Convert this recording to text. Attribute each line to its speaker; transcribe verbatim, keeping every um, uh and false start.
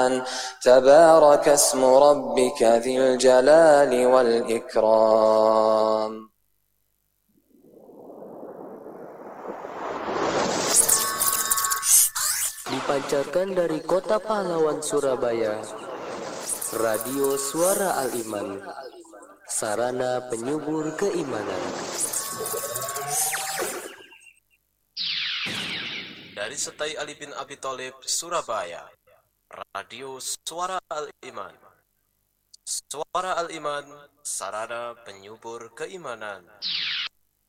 Speaker 1: تبارك اسم ربك ذي الجلال والإكرام.
Speaker 2: Dipancarkan dari Kota Pahlawan Surabaya, Radio Suara Al-Iman, sarana penyubur keimanan.
Speaker 3: Dari Setai Ali bin Abi Thalib, Surabaya, Radio Suara Al-Iman. Suara Al-Iman, sarana penyubur keimanan.